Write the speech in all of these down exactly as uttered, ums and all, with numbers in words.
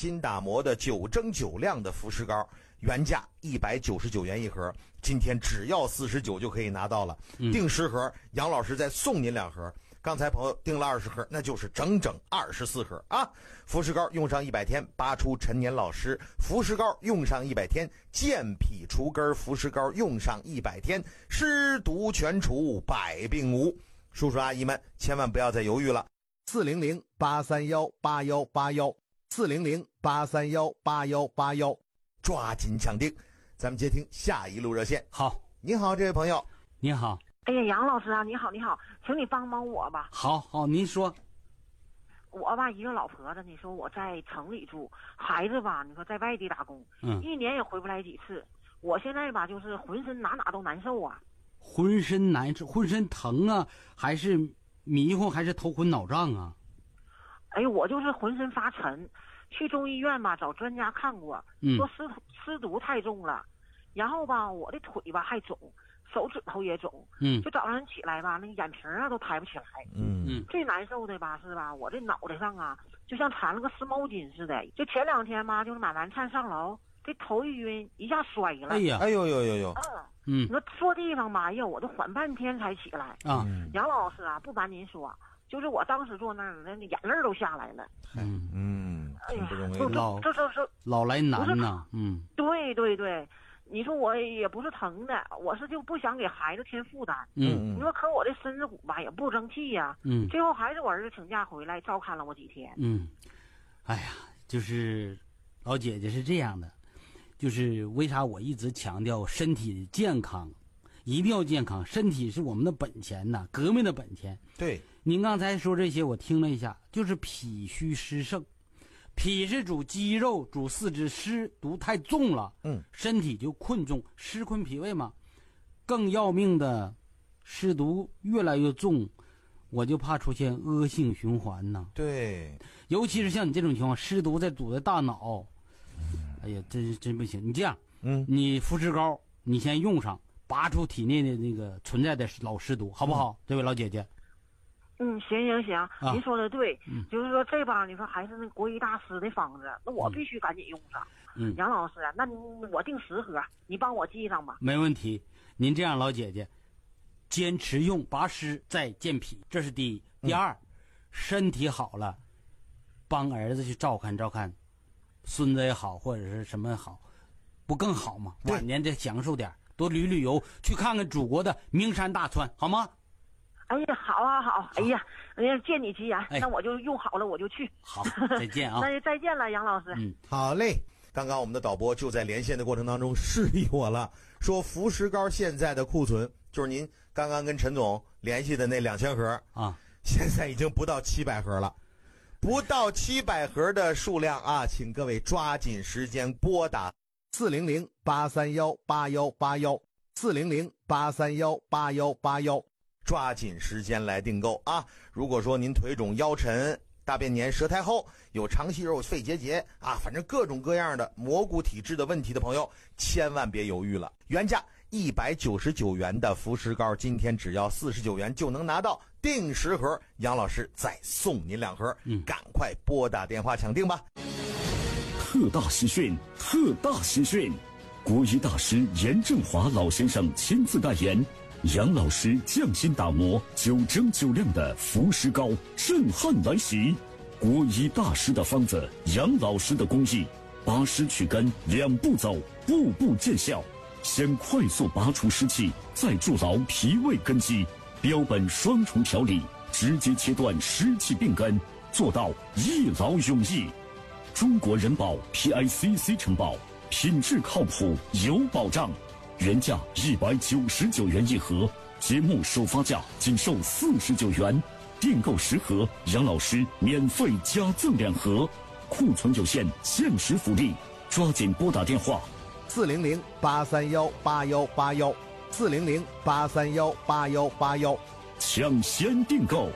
心打磨的九蒸九亮的福石膏，原价一百九十九元一盒，今天只要四十九就可以拿到了。 嗯、 订十盒，杨老师再送您两盒。刚才朋友订了二十盒，那就是整整二十四盒啊！福石膏用上一百天，拔出陈年老湿；福石膏用上一百天，健脾除根；福石膏用上一百天，湿毒全除，百病无。叔叔阿姨们，千万不要再犹豫了。四零零八三幺八幺八幺，四零零八三幺八幺八幺，抓紧抢订。咱们接听下一路热线。 好， 你好，这位朋友。 你好。 哎呀，杨老师啊，你好，你好，请你帮帮我吧。 好好，您说。 我吧，一个老婆子，你说我在城里住，孩子吧，你说在外地打工， 嗯， 一年也回不来几次。我现在吧，就是浑身哪哪都难受啊。 浑身难受，浑身疼啊，还是迷糊，还是头昏脑胀啊？ 哎呦，我就是浑身发沉，去中医院吧找专家看过， 嗯， 说湿湿毒太重了，然后吧我的腿吧还肿。手指头也肿， 嗯， 就早上起来吧，那个眼皮啊都抬不起来， 嗯嗯， 最难受的吧是吧，我这脑袋上啊，就像缠了个湿毛巾似的。就前两天吧，就是买完菜上楼，这头一晕，一下摔了。 哎呀， 哎呦呦呦呦， 嗯嗯， 你说坐地方吧，哎呀，我都缓半天才起来啊。 杨老师啊，不瞒您说，就是我当时坐那儿，那眼泪都下来了。 嗯嗯，挺不容易的。 老这这这老来难呐，嗯， 对对对。你说我也不是疼的，我是就不想给孩子添负担。 嗯， 你说可我这身子骨吧也不争气呀、啊。 嗯， 最后还是我儿子请假回来照看了我几天。 嗯，哎呀，就是老姐姐是这样的，就是为啥我一直强调身体健康，一定要健康，身体是我们的本钱呐，革命的本钱。 对， 您刚才说这些我听了一下，就是脾虚湿盛。脾是主肌肉，主四肢，湿毒太重了， 嗯， 身体就困重，湿困脾胃嘛。更要命的，湿毒越来越重，我就怕出现恶性循环呢。 对， 尤其是像你这种情况，湿毒在堵在大脑，哎呀，真真不行。你这样， 嗯， 你福石膏你先用上，拔出体内的那个存在的老湿毒，好不好？嗯、这位老姐姐。 嗯，行行行， 啊、 您说的对、 嗯， 就是说这帮你说还是那国医大师的方子，那我必须赶紧用上。 嗯， 杨老师啊，那我订十盒，你帮我记上吧。 没问题，您这样老姐姐，坚持用拔湿再健脾，这是第一。第二，嗯、身体好了，帮儿子去照看照看，孙子也好，或者是什么也好，不更好吗？晚年再享受点，多旅旅游，去看看祖国的名山大川，好吗？ 哎呀，好啊好，哎呀，哎呀，借你吉言、 哎， 那我就用好了，我就去。 好，再见啊！ 那就再见了，杨老师。 嗯， 好嘞。刚刚我们的导播就在连线的过程当中示意我了，说福石膏现在的库存，就是您刚刚跟陈总联系的那两千盒啊， 现在已经不到七百盒了，不到七百盒的数量啊，请各位抓紧时间拨打四零零八三幺八幺八幺，四零零八三幺八幺八幺。抓紧时间来订购啊！如果说您腿肿、腰沉、大便黏、舌苔厚、有肠息肉、肺结节啊，反正各种各样的蘑菇体质的问题的朋友，千万别犹豫了。原价一百九十九元的福石膏，今天只要四十九元就能拿到，订十盒，杨老师再送您两盒， 嗯， 赶快拨打电话抢订吧。 特大喜讯，特大喜讯！国医大师严正华老先生亲自代言。杨老师匠心打磨九蒸九亮的福石膏震撼来袭，国医大师的方子，杨老师的工艺，拔湿去根两步走，步步见效。先快速拔除湿气，再筑牢脾胃根基，标本双重调理，直接切断湿气病根，做到一劳永逸。中国人保 P I C C 承保，品质靠谱，有保障。原价一百九十九元一盒，节目首发价仅售四十九元，订购十盒，杨老师免费加赠两盒，库存有限，限时福利，抓紧拨打电话四零零八三幺八幺八幺，四零零八三幺八幺八幺， 抢先订购。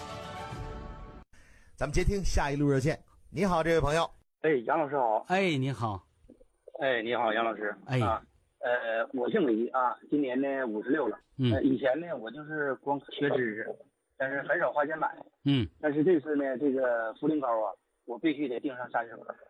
咱们接听下一路热线。你好，这位朋友。 哎，杨老师好。 哎，你好。 哎，你好，杨老师。 哎啊。呃，我姓李啊，今年呢五十六了。 嗯、 呃，以前呢我就是光学知识，但是很少花钱买。 嗯。 但是这次呢，这个茯苓膏啊，我必须得订上三十盒。